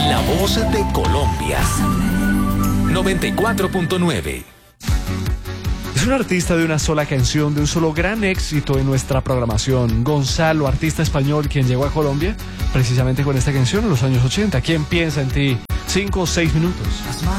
La voz de Colombia. 94.9. Es un artista de una sola canción, de un solo gran éxito en nuestra programación. Gonzalo, artista español, quien llegó a Colombia precisamente con esta canción en los años 80. ¿Quién piensa en ti? 5 o 6 minutos.